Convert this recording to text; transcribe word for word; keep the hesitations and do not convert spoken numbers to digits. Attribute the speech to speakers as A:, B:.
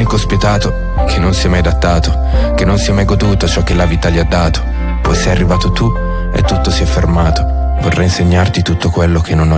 A: l'unico spietato che non si è mai adattato, che non si è mai goduto ciò che la vita gli ha dato. Poi sei arrivato tu e tutto si è fermato. Vorrei insegnarti tutto quello che non ho